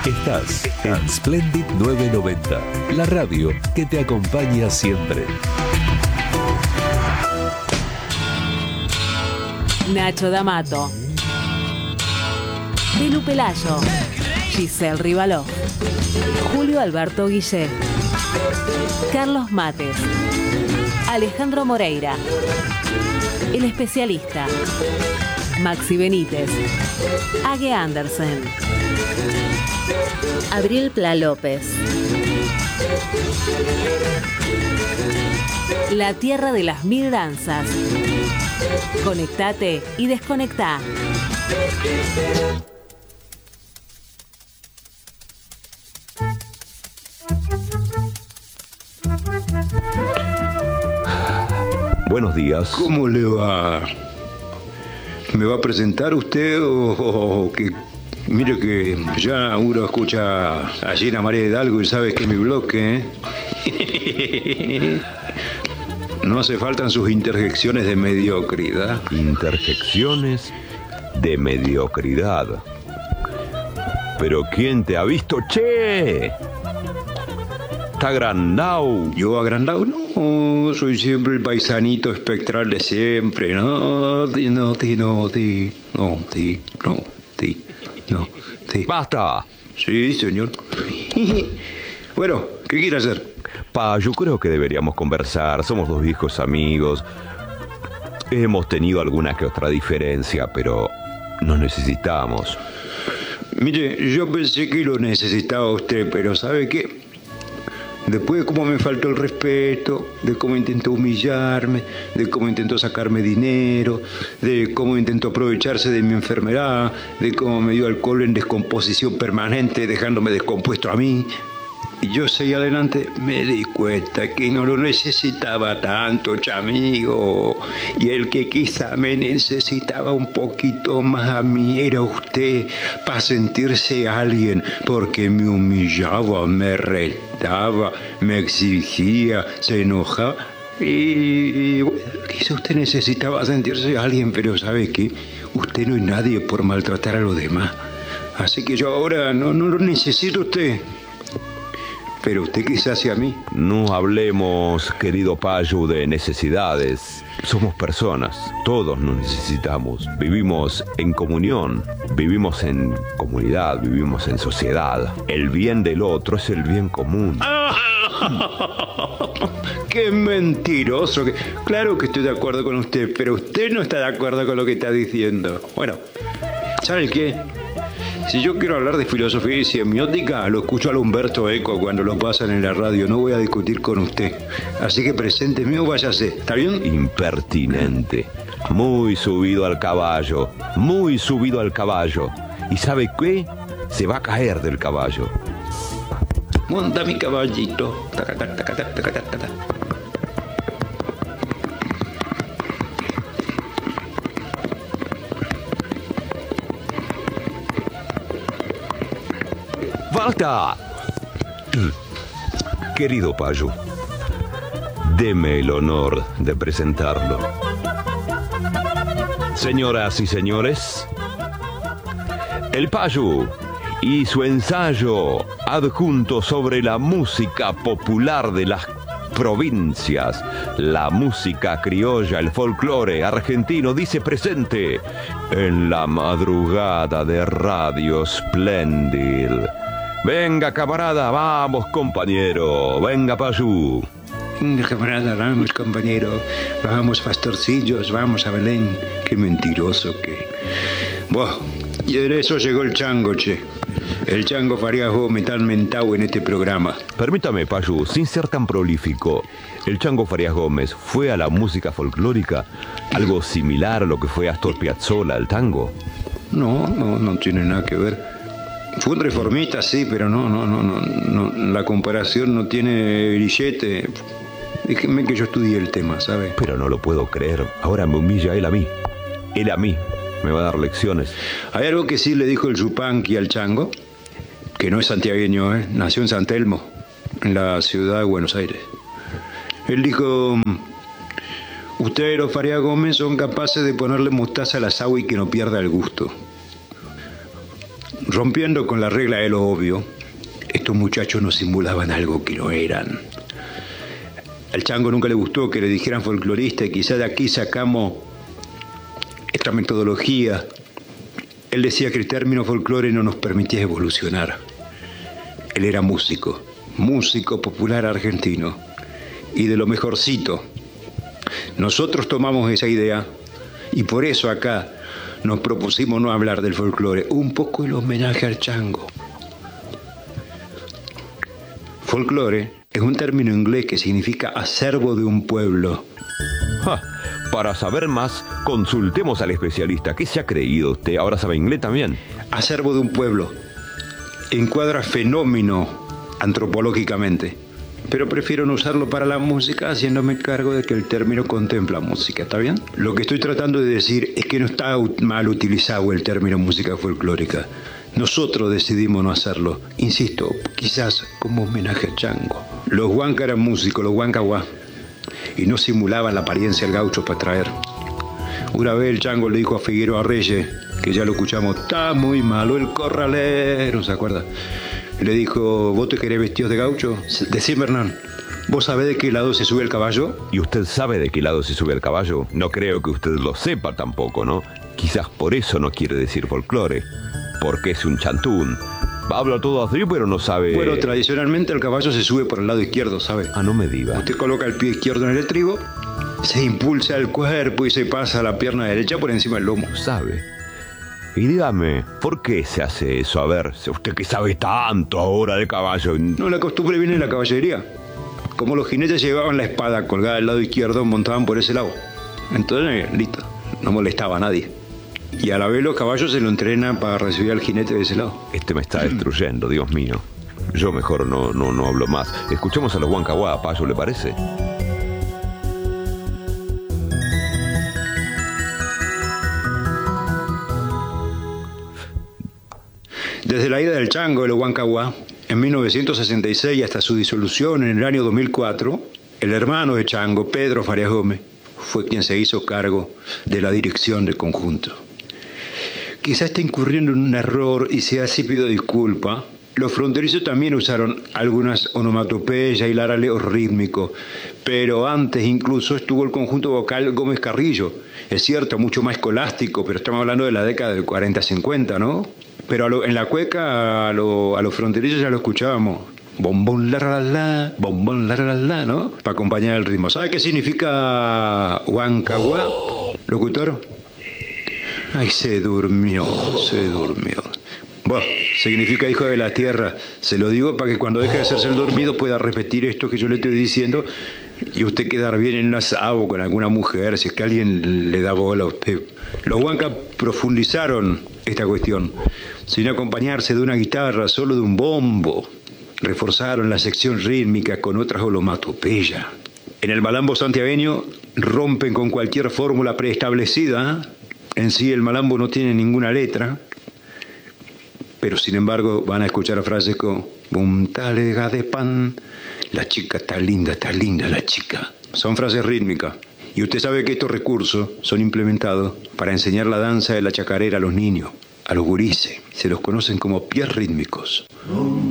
Estás en Splendid 990, la radio que te acompaña siempre. Nacho D'Amato, Belu Pelayo, Giselle Rivaló, Julio Alberto Guillé, Carlos Mates, Alejandro Moreira, El Especialista, Maxi Benítez, Age Andersen, Abril Pla López. La tierra de las mil danzas. Conectate y desconectá. Buenos días. ¿Cómo le va? ¿Me va a presentar usted o que... Mire que ya uno escucha a Gina María Hidalgo y sabe que es mi bloque, ¿eh? No hace falta sus interjecciones de mediocridad. Interjecciones de mediocridad. ¿Pero quién te ha visto, che? ¿Está agrandado? ¿Yo agrandado? No, soy siempre el paisanito espectral de siempre. No. ¡Basta! Sí, señor. Bueno, ¿qué quiere hacer? Yo creo que deberíamos conversar. Somos dos viejos amigos. Hemos tenido alguna que otra diferencia, pero nos necesitamos. Mire, yo pensé que lo necesitaba usted, pero ¿sabe qué? Después de cómo me faltó el respeto, de cómo intentó humillarme, de cómo intentó sacarme dinero, de cómo intentó aprovecharse de mi enfermedad, de cómo me dio alcohol en descomposición permanente, dejándome descompuesto a mí. Y yo seguí adelante, me di cuenta que no lo necesitaba tanto, chamigo. Y el que quizá me necesitaba un poquito más a mí era usted, para sentirse alguien, porque me humillaba, me retaba, me exigía, se enojaba. Y bueno, quizá usted necesitaba sentirse alguien, pero ¿sabe qué? Usted no es nadie por maltratar a los demás. Así que yo ahora no lo necesito a usted. Pero usted quizás hacia mí. No hablemos, querido Payu, de necesidades. Somos personas, todos nos necesitamos. Vivimos en comunión, vivimos en comunidad, vivimos en sociedad. El bien del otro es el bien común. ¡Qué mentiroso! Claro que estoy de acuerdo con usted, pero usted no está de acuerdo con lo que está diciendo. Bueno, ¿sabe qué? Si yo quiero hablar de filosofía y semiótica, lo escucho a Humberto Eco cuando lo pasan en la radio. No voy a discutir con usted. Así que presénteme o váyase. ¿Está bien? Impertinente. Muy subido al caballo. Muy subido al caballo. ¿Y sabe qué? Se va a caer del caballo. Monta mi caballito. Taca, taca, taca, taca, taca, taca. ¡Basta! Querido Payu, deme el honor de presentarlo. Señoras y señores, el Payu y su ensayo adjunto sobre la música popular de las provincias, la música criolla, el folclore argentino, dice presente en la madrugada de Radio Splendid. Venga, camarada, vamos, compañero. Venga, Payu. Venga, camarada, vamos, compañero. Vamos, pastorcillos, vamos a Belén. Qué mentiroso que... Buah, y en eso llegó el chango, che. El chango Farías Gómez, tan mentado en este programa. Permítame, Payu, sin ser tan prolífico, ¿el chango Farías Gómez fue a la música folclórica algo similar a lo que fue Astor Piazzolla al tango? No tiene nada que ver. Fue un reformista, sí, pero no. La comparación no tiene grillete. Déjeme que yo estudie el tema, ¿sabe? Pero no lo puedo creer. Ahora me humilla él a mí. Él a mí. Me va a dar lecciones. Hay algo que sí le dijo el Yupanqui al chango, que no es santiagueño, ¿eh? Nació en San Telmo, en la ciudad de Buenos Aires. Él dijo: ustedes, los Farías Gómez, son capaces de ponerle mostaza al asado y que no pierda el gusto. Rompiendo con la regla de lo obvio, estos muchachos no simulaban algo que no eran. Al Chango nunca le gustó que le dijeran folclorista y quizá de aquí sacamos esta metodología. Él decía que el término folclore no nos permitía evolucionar. Él era músico popular argentino y de lo mejorcito. Nosotros tomamos esa idea y por eso acá nos propusimos no hablar del folclore, un poco el homenaje al Chango. Folclore es un término inglés que significa acervo de un pueblo. Ja, para saber más, consultemos al especialista. ¿Qué se ha creído usted? ¿Ahora sabe inglés también? Acervo de un pueblo. Encuadra fenómeno antropológicamente. Pero prefiero no usarlo para la música, haciéndome cargo de que el término contempla música, ¿está bien? Lo que estoy tratando de decir es que no está mal utilizado el término música folclórica. Nosotros decidimos no hacerlo. Insisto, quizás como homenaje a Chango. Los huancas eran músicos, los huancahuá, y no simulaban la apariencia del gaucho para traer. Una vez el Chango le dijo a Figueroa Reyes, que ya lo escuchamos, está muy malo el corralero, ¿se acuerda? Le dijo, ¿vos te querés vestidos de gaucho? Decime, Hernán, ¿vos sabés de qué lado se sube el caballo? ¿Y usted sabe de qué lado se sube el caballo? No creo que usted lo sepa tampoco, ¿no? Quizás por eso no quiere decir folclore, porque es un chantún. Habla todo así, pero no sabe... Bueno, tradicionalmente el caballo se sube por el lado izquierdo, ¿sabe? Ah, no me diga. Usted coloca el pie izquierdo en el estribo, se impulsa el cuerpo y se pasa la pierna derecha por encima del lomo. ¿Sabe? Y dígame, ¿por qué se hace eso? A ver, usted que sabe tanto ahora de caballo. No, la costumbre viene de la caballería. Como los jinetes llevaban la espada colgada del lado izquierdo, montaban por ese lado. Entonces, listo, no molestaba a nadie. Y a la vez los caballos se lo entrenan para recibir al jinete de ese lado. Este me está destruyendo, Dios mío. Yo mejor no hablo más. Escuchemos a los huancahuá, Payo, ¿le parece? Desde la ida del Chango de los huancahuá, en 1966 hasta su disolución en el año 2004, el hermano de Chango, Pedro Farias Gómez, fue quien se hizo cargo de la dirección del conjunto. Quizá esté incurriendo en un error y si así pido disculpa. Los fronterizos también usaron algunas onomatopeyas y laraleos rítmicos, pero antes incluso estuvo el conjunto vocal Gómez Carrillo. Es cierto, mucho más escolástico, pero estamos hablando de la década del 40-50, ¿no? Pero en la cueca a los fronterizos ya lo escuchábamos. Bombón la la la, bombón la la la, ¿no? Para acompañar el ritmo. ¿Sabe qué significa huancahuá, locutor? Ay, se durmió. Bueno, significa hijo de la tierra. Se lo digo para que cuando deje de hacerse el dormido pueda repetir esto que yo le estoy diciendo y usted quedar bien enlazado con alguna mujer, si es que alguien le da bola a usted. Los huancas profundizaron esta cuestión, sin acompañarse de una guitarra, solo de un bombo. Reforzaron la sección rítmica con otras onomatopeyas. En el malambo santiagueño rompen con cualquier fórmula preestablecida. En sí el malambo no tiene ninguna letra, pero sin embargo van a escuchar frases como "Bum talega de pan, la chica está linda la chica". Son frases rítmicas. Y usted sabe que estos recursos son implementados para enseñar la danza de la chacarera a los niños, a los gurises. Se los conocen como pies rítmicos.